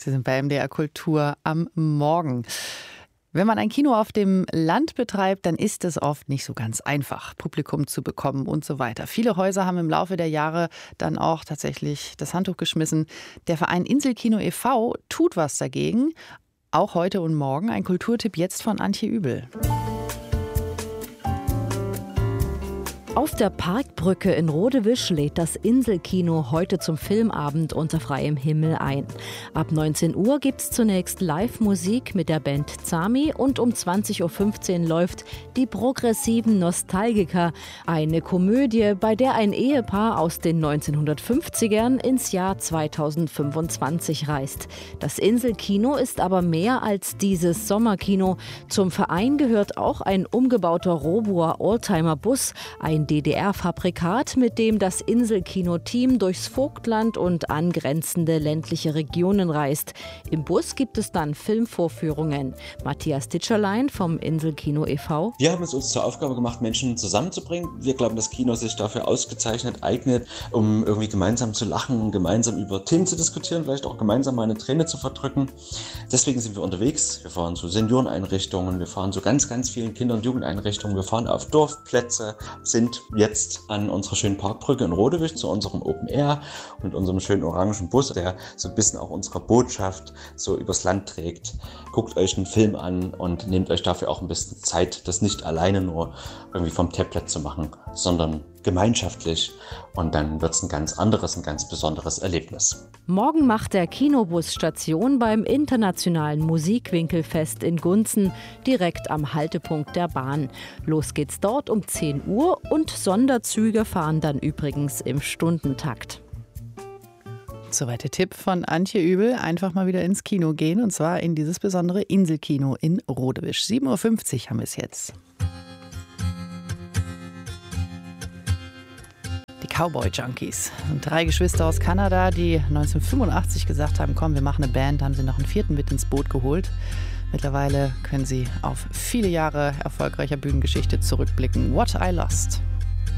Sie sind bei MDR Kultur am Morgen. Wenn man ein Kino auf dem Land betreibt, dann ist es oft nicht so ganz einfach, Publikum zu bekommen und so weiter. Viele Häuser haben im Laufe der Jahre dann auch tatsächlich das Handtuch geschmissen. Der Verein Inselkino e.V. tut was dagegen. Auch heute und morgen ein Kulturtipp jetzt von Antje Übel. Auf der Parkbrücke in Rodewisch lädt das Inselkino heute zum Filmabend unter freiem Himmel ein. Ab 19 Uhr gibt es zunächst Live-Musik mit der Band Zami und um 20.15 Uhr läuft Die progressiven Nostalgiker, eine Komödie, bei der ein Ehepaar aus den 1950ern ins Jahr 2025 reist. Das Inselkino ist aber mehr als dieses Sommerkino. Zum Verein gehört auch ein umgebauter Robur Oldtimer-Bus, ein DDR-Fabrikat, mit dem das Inselkino-Team durchs Vogtland und angrenzende ländliche Regionen reist. Im Bus gibt es dann Filmvorführungen. Matthias Ditscherlein vom Inselkino e.V. Wir haben es uns zur Aufgabe gemacht, Menschen zusammenzubringen. Wir glauben, dass Kino sich dafür ausgezeichnet eignet, um irgendwie gemeinsam zu lachen, gemeinsam über Themen zu diskutieren, vielleicht auch gemeinsam mal eine Träne zu verdrücken. Deswegen sind wir unterwegs. Wir fahren zu Senioreneinrichtungen, wir fahren zu ganz, ganz vielen Kinder- und Jugendeinrichtungen, wir fahren auf Dorfplätze, sind jetzt an unserer schönen Parkbrücke in Rodewisch zu unserem Open Air und unserem schönen orangen Bus, der so ein bisschen auch unsere Botschaft so übers Land trägt. Guckt euch einen Film an und nehmt euch dafür auch ein bisschen Zeit, das nicht alleine nur irgendwie vom Tablet zu machen, sondern gemeinschaftlich, und dann wird es ein ganz anderes, ein ganz besonderes Erlebnis. Morgen macht der Kinobus Station beim Internationalen Musikwinkelfest in Gunzen, direkt am Haltepunkt der Bahn. Los geht's dort um 10 Uhr und Sonderzüge fahren dann übrigens im Stundentakt. Soweit der Tipp von Antje Übel. Einfach mal wieder ins Kino gehen, und zwar in dieses besondere Inselkino in Rodewisch. 7.50 Uhr haben wir es jetzt. Cowboy Junkies. Und 3 Geschwister aus Kanada, die 1985 gesagt haben, komm, wir machen eine Band, haben sie noch einen 4. mit ins Boot geholt. Mittlerweile können sie auf viele Jahre erfolgreicher Bühnengeschichte zurückblicken. What I Lost.